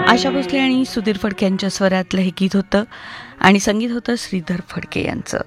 आशा भोसले आणि सुधीर फडके यांच्या स्वरातलं हे गीत होतं आणि संगीत होतं श्रीधर फडके यांचं.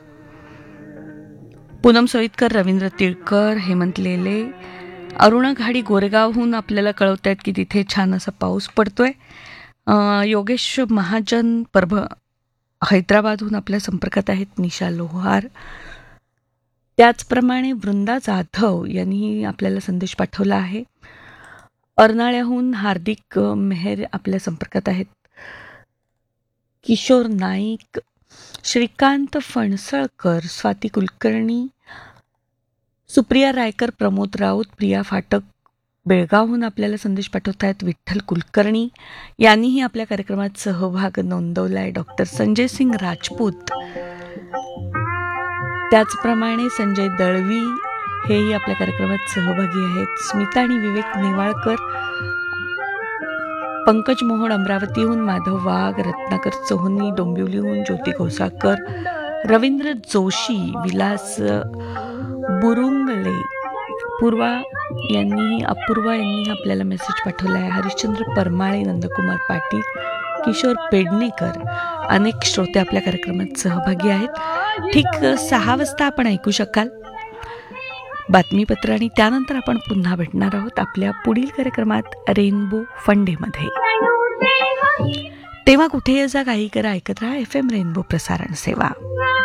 पूनम सोईतकर, रवींद्र तिळकर, हेमंत लेले, अरुणा घाडी गोरेगावहून आपल्याला कळवत आहेत की तिथे छान असा पाऊस पडतोय. योगेश महाजन हैदराबादहून आपल्या संपर्कात आहेत. निशा लोहार, त्याचप्रमाणे वृंदा जाधव यांनी आपल्याला संदेश पाठवला आहे. अर्नाळ्याहून हार्दिक मेहर आपल्या संपर्कात आहेत. किशोर नाईक, श्रीकांत फणसळकर, स्वाती कुलकर्णी, सुप्रिया रायकर, प्रमोद राऊत, प्रिया फाटक बेळगावहून आपल्याला संदेश पाठवत आहेत. विठ्ठल कुलकर्णी यांनीही आपल्या कार्यक्रमात सहभाग नोंदवला आहे. डॉक्टर संजय सिंग राजपूत, त्याचप्रमाणे संजय दळवी हेही आपल्या कार्यक्रमात सहभागी आहेत. स्मिता आणि विवेक नेवाळकर, पंकज मोहोळ अमरावतीहून, माधव वाघ, रत्नाकर चोहनी डोंबिवलीहून, ज्योती घोसाळकर, रवींद्र जोशी, विलास बुरुंगले, अपूर्वा यांनी आपल्याला मेसेज पाठवला आहे. हरिश्चंद्र परमाळे, नंदकुमार पाटील, किशोर पेडणेकर अनेक श्रोते आपल्या कार्यक्रमात सहभागी आहेत. ठीक 6 वाजता आपण ऐकू शकाल बातमीपत्र आणि त्यानंतर आपण पुन्हा भेटणार आहोत आपल्या पुढील कार्यक्रमात रेनबो फंडेमध्ये. तेव्हा कुठेही जा, काही करा, ऐकत राहा FM रेनबो प्रसारण सेवा.